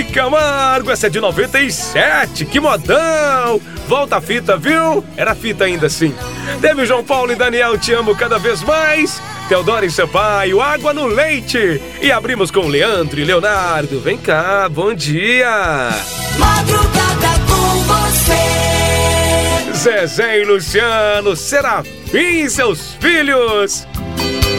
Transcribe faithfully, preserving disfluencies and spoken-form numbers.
Zezé Camargo, essa é de noventa e sete, que modão! Volta a fita, viu? Era fita ainda assim. Teve João Paulo e Daniel, Te Amo Cada Vez Mais. Teodoro e Sampaio, Água no Leite. E abrimos com Leandro e Leonardo. Vem cá, bom dia. Madrugada com você. Zezé e Luciano, Serafim e seus filhos.